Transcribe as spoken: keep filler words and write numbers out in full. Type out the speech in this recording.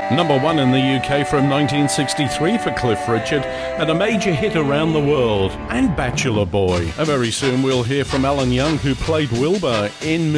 Number one in the U K from nineteen sixty-three for Cliff Richard, and a major hit around the world, and Bachelor Boy. And very soon we'll hear from Alan Young, who played Wilbur in